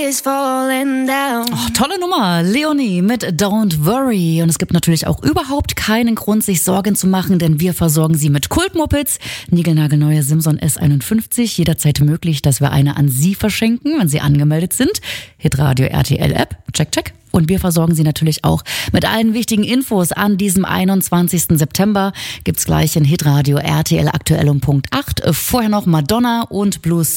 is falling down. Oh, tolle Nummer, Leonie mit Don't Worry. Und es gibt natürlich auch überhaupt keinen Grund, sich Sorgen zu machen, denn wir versorgen Sie mit Kultmopeds. Niegelnagelneue Simson S51, jederzeit möglich, dass wir eine an Sie verschenken, wenn Sie angemeldet sind. Hitradio RTL App, check. Und wir versorgen Sie natürlich auch mit allen wichtigen Infos an diesem 21. September. Gibt's gleich in Hitradio RTL aktuell um Punkt 8. Vorher noch Madonna und Blues